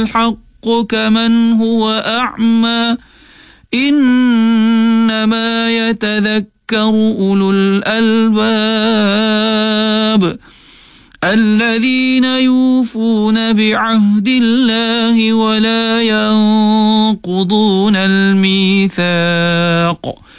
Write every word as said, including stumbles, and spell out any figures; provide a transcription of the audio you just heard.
الحق كمن هو أعمى إنما يتذكر أولو الألباب الذين يوفون بعهد الله ولا ينقضون الميثاق